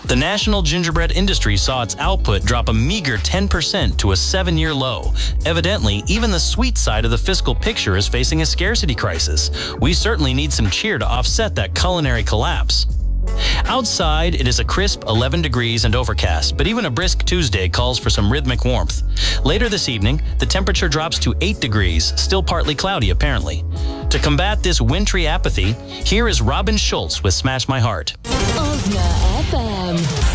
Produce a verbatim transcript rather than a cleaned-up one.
The national gingerbread industry saw its output drop a meager ten percent to a seven-year low. Evidently, even the sweet side of the fiscal picture is facing a scarcity crisis. We certainly need some cheer to offset that culinary collapse. Outside, it is a crisp eleven degrees and overcast, but even a brisk Tuesday calls for some rhythmic warmth. Later this evening, the temperature drops to eight degrees, still partly cloudy apparently. To combat this wintry apathy, here is Robin Schultz with Smash My Heart. Osna F M.